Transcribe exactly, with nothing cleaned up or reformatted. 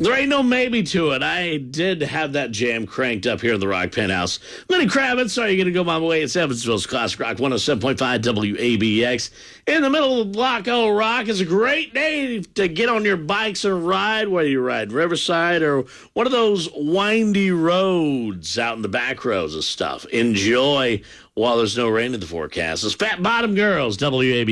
There ain't no maybe to it. I did have that jam cranked up here in the Rock Penthouse. Lenny Kravitz, are you going to go my way? It's Evansville's Classic Rock one oh seven point five W A B X. In the middle of the block O Rock. It's a great day to get on your bikes and ride, whether you ride Riverside or one of those windy roads out in the back roads and stuff. Enjoy while there's no rain in the forecast. It's Fat Bottom Girls, W A B X.